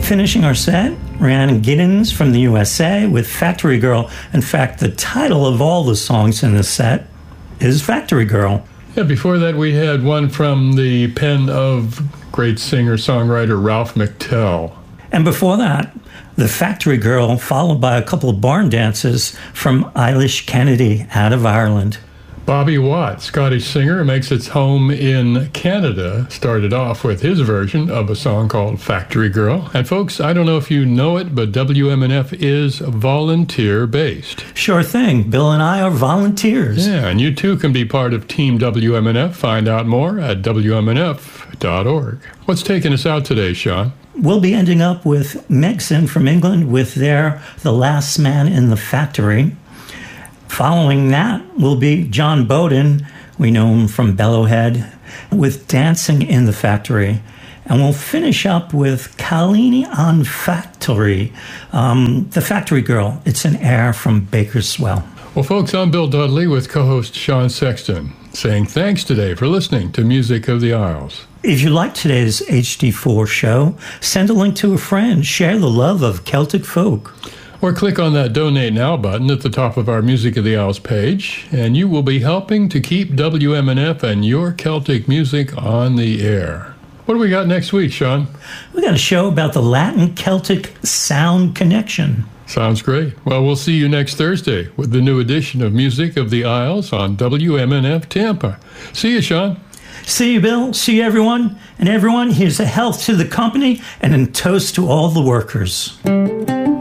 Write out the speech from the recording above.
Finishing our set, Rhiannon Giddens from the USA with Factory Girl. In fact, the title of all the songs in this set is Factory Girl. Yeah, before that we had one from the pen of great singer-songwriter Ralph McTell. And before that, the Factory Girl, followed by a couple of barn dances from Eilish Kennedy out of Ireland. Bobby Watt, Scottish singer, makes its home in Canada, started off with his version of a song called Factory Girl. And folks, I don't know if you know it, but WMNF is volunteer-based. Sure thing. Bill and I are volunteers. Yeah, and you too can be part of Team WMNF. Find out more at WMNF.org. What's taking us out today, Sean? We'll be ending up with Megson from England with their The Last Man in the Factory. Following that will be John Bowden, we know him from Bellowhead, with Dancing in the Factory. And we'll finish up with Kalini on Factory, The Factory Girl. It's an air from Baker's Swell. Well, folks, I'm Bill Dudley with co-host Sean Sexton, saying thanks today for listening to Music of the Isles. If you like today's HD4 show, send a link to a friend. Share the love of Celtic folk. Or click on that Donate Now button at the top of our Music of the Isles page, and you will be helping to keep WMNF and your Celtic music on the air. What do we got next week, Sean? We got a show about the Latin-Celtic sound connection. Sounds great. Well, we'll see you next Thursday with the new edition of Music of the Isles on WMNF Tampa. See you, Sean. See you, Bill. See you, everyone. And everyone, here's a health to the company and a toast to all the workers.